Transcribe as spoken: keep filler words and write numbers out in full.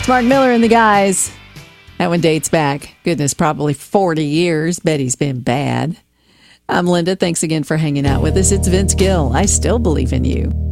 Mark Miller and the guys. That one dates back, goodness, probably forty years. Betty's Been Bad. I'm Linda. Thanks again for hanging out with us. It's Vince Gill. I still believe in you.